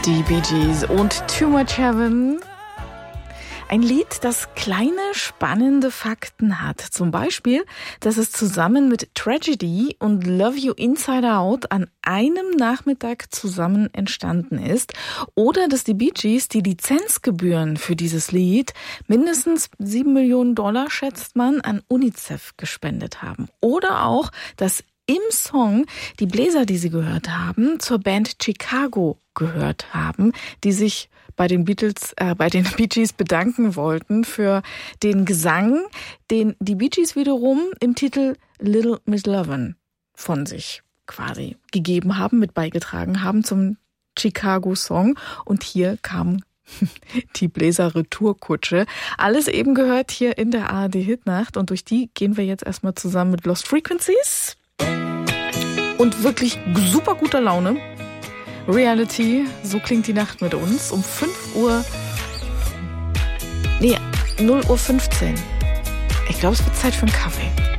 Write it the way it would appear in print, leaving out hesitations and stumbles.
Die Bee Gees und Too Much Heaven. Ein Lied, das kleine, spannende Fakten hat. Zum Beispiel, dass es zusammen mit Tragedy und Love You Inside Out an einem Nachmittag zusammen entstanden ist. Oder dass die Bee Gees die Lizenzgebühren für dieses Lied, mindestens $7 Millionen, schätzt man, an UNICEF gespendet haben. Oder auch, dass im Song die Bläser, die Sie gehört haben, zur Band Chicago gehört haben, die sich bei den Bee Gees bedanken wollten für den Gesang, den die Bee Gees wiederum im Titel Little Miss Lovin' von sich quasi gegeben haben, mit beigetragen haben zum Chicago-Song. Und hier kam die Bläser-Retourkutsche. Alles eben gehört hier in der ARD-Hitnacht und durch die gehen wir jetzt erstmal zusammen mit Lost Frequencies und wirklich super guter Laune. Reality, so klingt die Nacht mit uns um 0:15 Uhr. Ich glaube, es wird Zeit für einen Kaffee.